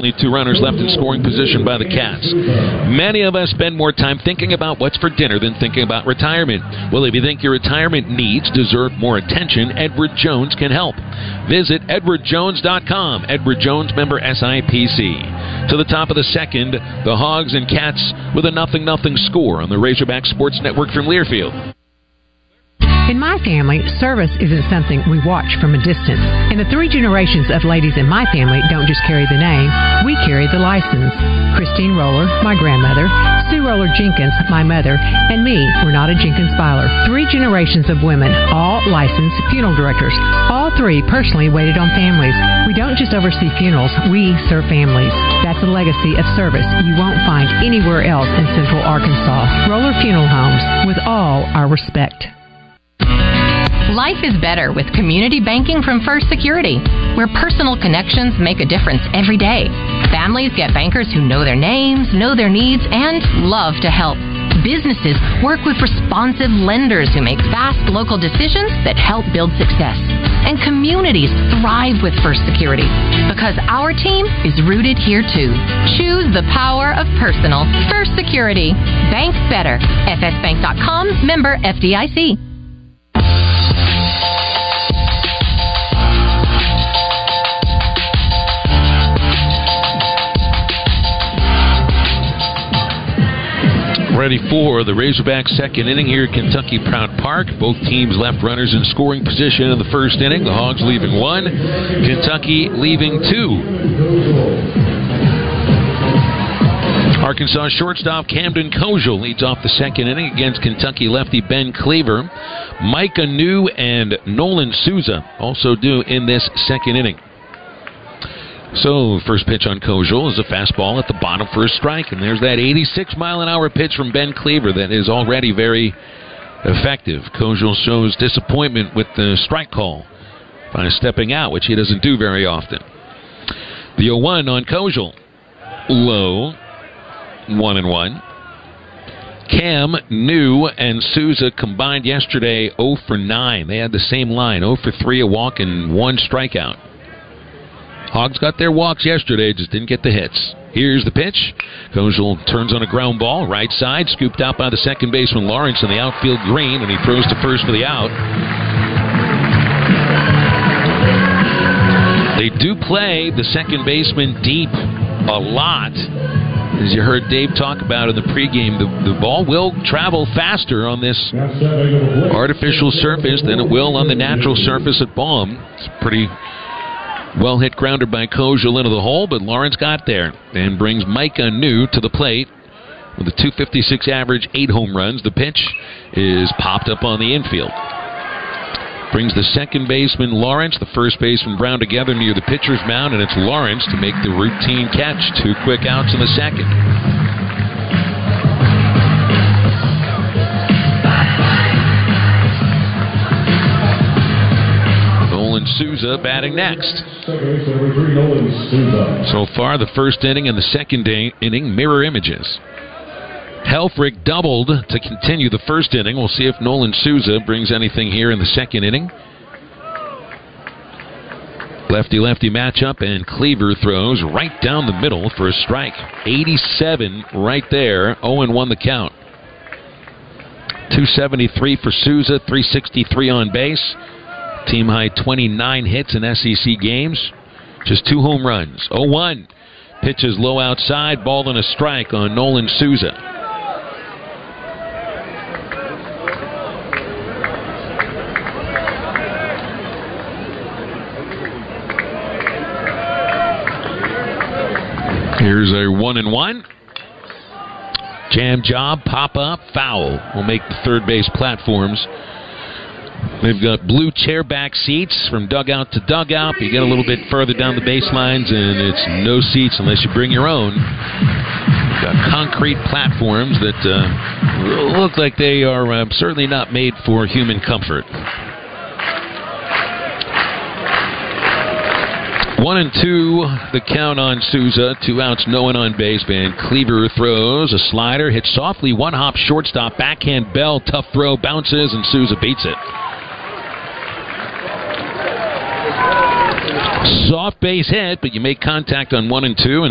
Only 2 runners left in scoring position by the Cats. Many of us spend more time thinking about what's for dinner than thinking about retirement. Well, if you think your retirement needs deserve more attention, Edward Jones can help. Visit edwardjones.com. Edward Jones, member SIPC. To the top of the second, the Hogs and Cats with a 0-0 score on the Razorback Sports Network from Learfield. In my family, service isn't something we watch from a distance. And the 3 generations of ladies in my family don't just carry the name, we carry the license. Christine Roller, my grandmother, Sue Roller Jenkins, my mother, and me, Renata Jenkins Filer. 3 generations of women, all licensed funeral directors. All 3 personally waited on families. We don't just oversee funerals, we serve families. That's a legacy of service you won't find anywhere else in Central Arkansas. Roller Funeral Homes, with all our respect. Life is better with community banking from First Security, where personal connections make a difference every day. Families get bankers who know their names, know their needs, and love to help. Businesses work with responsive lenders who make fast local decisions that help build success. And communities thrive with First Security because our team is rooted here too. Choose the power of personal. First Security. Bank better. FSbank.com, member FDIC. Ready for the Razorbacks' second inning here at Kentucky Proud Park. Both teams left runners in scoring position in the first inning. The Hogs leaving 1, Kentucky leaving 2. Arkansas shortstop Camden Kojal leads off the second inning against Kentucky lefty Ben Cleaver. Micah New and Nolan Souza also due in this second inning. So, first pitch on Kojal is a fastball at the bottom for a strike. And there's that 86-mile-an-hour pitch from Ben Cleaver that is already very effective. Kojal shows disappointment with the strike call by stepping out, which he doesn't do very often. The 0-1 on Kojal. Low. 1-1. Cam, New, and Souza combined yesterday 0 for 9. They had the same line, 0 for 3, a walk, and 1 strikeout. Hogs got their walks yesterday, just didn't get the hits. Here's the pitch. Kojal turns on a ground ball, right side, scooped out by the second baseman Lawrence in the outfield green, and he throws to first for the out. They do play the second baseman deep a lot. As you heard Dave talk about in the pregame, the ball will travel faster on this artificial surface than it will on the natural surface at Baum. It's pretty well hit grounder by Kojal into the hole, but Lawrence got there and brings Micah New to the plate with a .256 average, 8 home runs. The pitch is popped up on the infield. Brings the second baseman Lawrence, the first baseman Brown together near the pitcher's mound, and it's Lawrence to make the routine catch. 2 quick outs in the second. Souza batting next. So far, the first inning and the second inning mirror images. Helfrich doubled to continue the first inning. We'll see if Nolan Souza brings anything here in the second inning. Lefty-lefty matchup, and Cleaver throws right down the middle for a strike. 87 right there. 0-1 the count. 273 for Souza, 363 on base. Team high 29 hits in SEC games. Just 2 home runs. 0-1. Pitches low outside. Ball and a strike on Nolan Souza. Here's a 1-1. Jam job, pop up, foul. Will make the third base platforms. They've got blue chairback seats from dugout to dugout. You get a little bit further down the baselines, and it's no seats unless you bring your own. You've got concrete platforms that look like they are certainly not made for human comfort. 1-2, the count on Souza. 2 outs, no one on base. Van Cleaver throws a slider, hits softly, one-hop shortstop, backhand Bell, tough throw, bounces, and Souza beats it. Soft base hit, but you make contact on 1 and 2, and